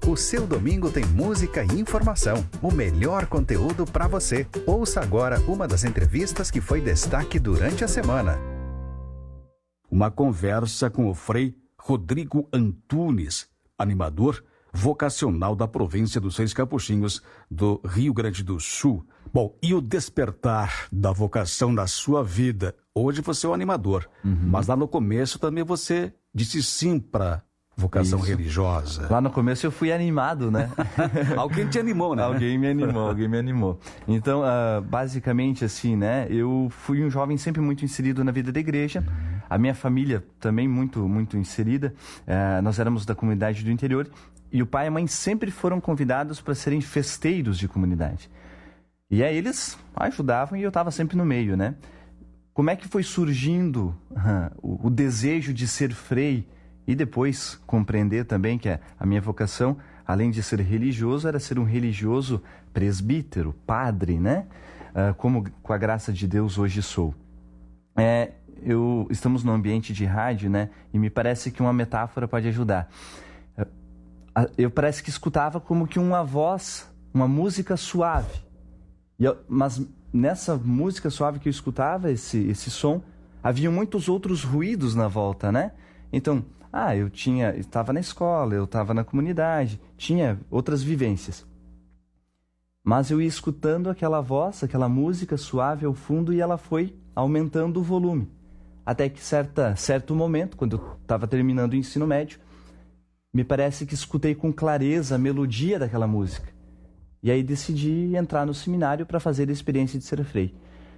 O seu domingo tem música e informação, o melhor conteúdo para você. Ouça agora uma das entrevistas que foi destaque durante a semana. Uma conversa com o Frei Rodrigo Antunes, animador vocacional da província dos Seis Capuchinhos, do Rio Grande do Sul. Bom, e o despertar da vocação na sua vida? Hoje você é um animador, mas lá no começo também você disse sim para vocação religiosa. Lá no começo eu fui animado, né? Alguém te animou, né? Alguém me animou. Então, basicamente assim, né? Eu fui um jovem sempre muito inserido na vida da igreja. A minha família também muito inserida. Nós éramos da comunidade do interior. E o pai e a mãe sempre foram convidados para serem festeiros de comunidade. E aí eles ajudavam e eu estava sempre no meio, né? Como é que foi surgindo o desejo de ser frei e depois compreender também que a minha vocação, além de ser religioso, era ser um religioso presbítero, padre, né? Como com a graça de Deus hoje sou. Estamos num ambiente de rádio, né? E me parece que uma metáfora pode ajudar. Eu parece que escutava como que uma voz, uma música suave. Mas nessa música suave que eu escutava, esse som, havia muitos outros ruídos na volta, né? Então, eu estava na escola, eu estava na comunidade, tinha outras vivências. Mas eu ia escutando aquela voz, aquela música suave ao fundo e ela foi aumentando o volume. Até que certo momento, quando eu estava terminando o ensino médio, me parece que escutei com clareza a melodia daquela música. E aí decidi entrar no seminário para fazer a experiência de ser frei.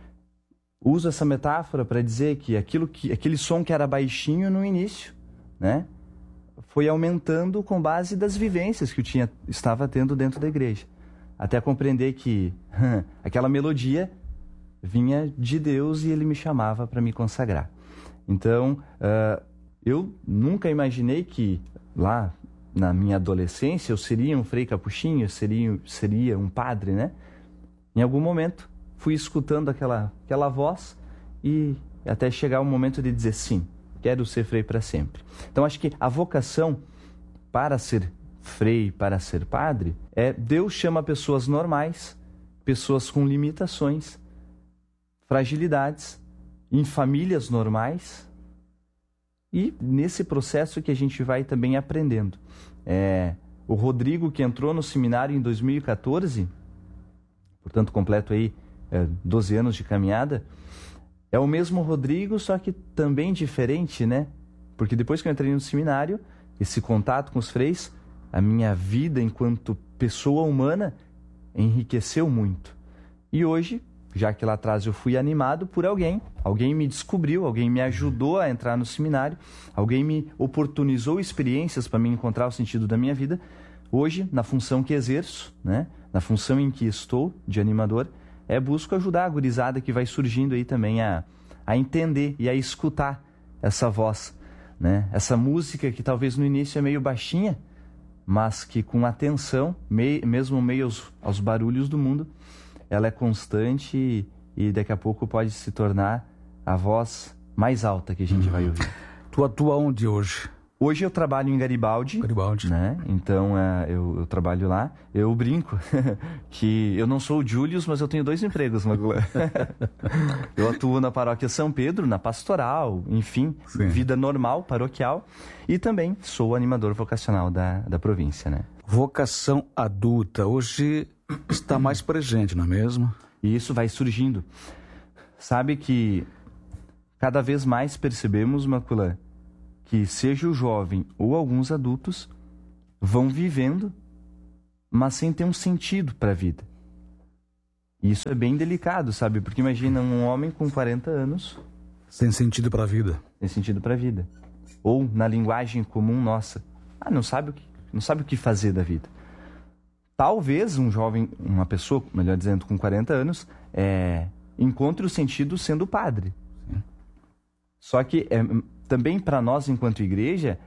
Uso essa metáfora para dizer que aquele som que era baixinho no início, né, foi aumentando com base das vivências que eu estava tendo dentro da igreja. Até compreender que aquela melodia vinha de Deus e Ele me chamava para me consagrar. Então, eu nunca imaginei que lá na minha adolescência eu seria um frei capuchinho, eu seria um padre, né? Em algum momento fui escutando aquela voz e até chegar o momento de dizer sim, quero ser frei para sempre. Então acho que a vocação para ser frei, para ser padre, Deus chama pessoas normais, pessoas com limitações, fragilidades, em famílias normais. E nesse processo que a gente vai também aprendendo. O Rodrigo, que entrou no seminário em 2014, portanto completo aí 12 anos de caminhada, é o mesmo Rodrigo, só que também diferente, né? Porque depois que eu entrei no seminário, esse contato com os freis, a minha vida enquanto pessoa humana enriqueceu muito. E hoje, já que lá atrás eu fui animado por alguém me descobriu, alguém me ajudou a entrar no seminário, alguém me oportunizou experiências para me encontrar o sentido da minha vida. Hoje, na função que exerço, né, na função em que estou de animador, busco ajudar a gurizada que vai surgindo aí também a entender e a escutar essa voz, né, essa música que talvez no início é meio baixinha, mas que com atenção, mesmo meio aos barulhos do mundo, ela é constante e daqui a pouco pode se tornar a voz mais alta que a gente vai ouvir. Tu atua onde hoje? Hoje eu trabalho em Garibaldi. Né? Então eu trabalho lá. Eu brinco que eu não sou o Július, mas eu tenho 2 empregos, Magula. Eu atuo na paróquia São Pedro, na pastoral, enfim, sim, vida normal, paroquial. E também sou animador vocacional da província, né? Vocação adulta. Hoje está mais presente, não é mesmo? E isso vai surgindo. Sabe que cada vez mais percebemos, Macula, que seja o jovem ou alguns adultos vão vivendo, mas sem ter um sentido para a vida. E isso é bem delicado, sabe? Porque imagina um homem com 40 anos... Sem sentido para a vida. Sem sentido para a vida. Ou, na linguagem comum nossa, não sabe o que fazer da vida. Talvez um jovem, uma pessoa, melhor dizendo, com 40 anos, encontre o sentido sendo padre. Sim. Só que também para nós, enquanto igreja,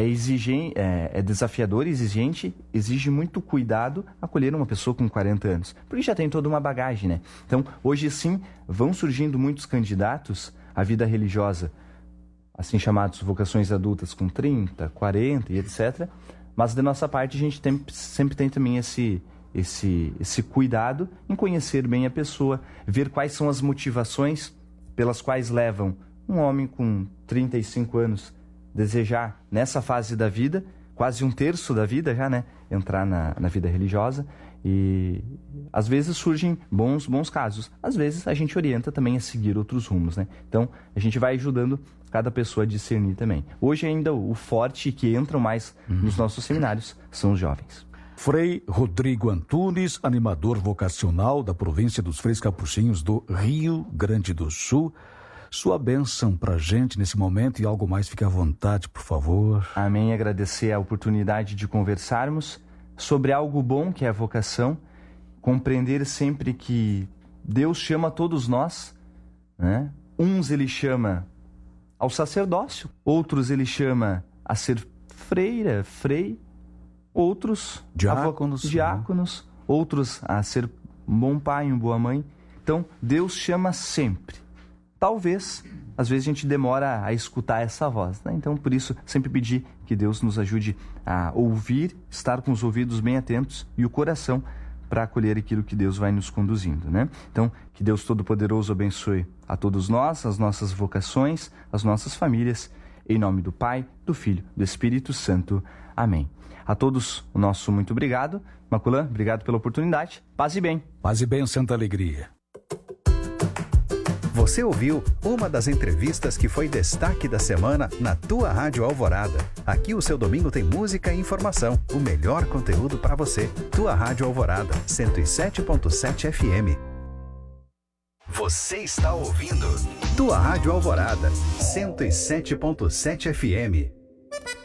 é desafiador, exigente, exige muito cuidado acolher uma pessoa com 40 anos, porque já tem toda uma bagagem, né? Então, hoje sim, vão surgindo muitos candidatos à vida religiosa, assim chamados vocações adultas com 30, 40 e etc., Mas da nossa parte a gente sempre tem também esse cuidado em conhecer bem a pessoa, ver quais são as motivações pelas quais levam um homem com 35 anos desejar, nessa fase da vida, quase 1/3 da vida já, né, entrar na vida religiosa. E às vezes surgem bons casos, às vezes a gente orienta também a seguir outros rumos, né? Então a gente vai ajudando cada pessoa a discernir também. Hoje ainda o forte que entram mais nos nossos seminários são os jovens. Frei Rodrigo Antunes, animador vocacional da província dos Freis Capuchinhos do Rio Grande do Sul. Sua bênção pra gente nesse momento e algo mais, fique à vontade, por favor. Amém. Agradecer a oportunidade de conversarmos sobre algo bom que é a vocação, compreender sempre que Deus chama todos nós, né? Uns Ele chama ao sacerdócio, outros Ele chama a ser freira, frei, outros diáconos, outros a ser um bom pai, uma boa mãe. Então, Deus chama sempre. Talvez, às vezes, a gente demora a escutar essa voz, né? Então, por isso, sempre pedir que Deus nos ajude a ouvir, estar com os ouvidos bem atentos e o coração para acolher aquilo que Deus vai nos conduzindo, né? Então, que Deus Todo-Poderoso abençoe a todos nós, as nossas vocações, as nossas famílias, em nome do Pai, do Filho, do Espírito Santo. Amém. A todos, o nosso muito obrigado. Maculã, obrigado pela oportunidade. Paz e bem. Paz e bem, santa alegria. Você ouviu uma das entrevistas que foi destaque da semana na tua Rádio Alvorada. Aqui o seu domingo tem música e informação, o melhor conteúdo para você. Tua Rádio Alvorada, 107.7 FM. Você está ouvindo Tua Rádio Alvorada, 107.7 FM.